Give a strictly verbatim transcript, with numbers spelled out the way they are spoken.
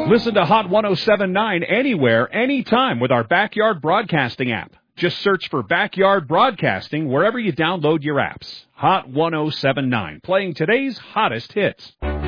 Listen to Hot one oh seven point nine anywhere, anytime with our Backyard Broadcasting app. Just search for Backyard Broadcasting wherever you download your apps. Hot one oh seven point nine, playing today's hottest hits.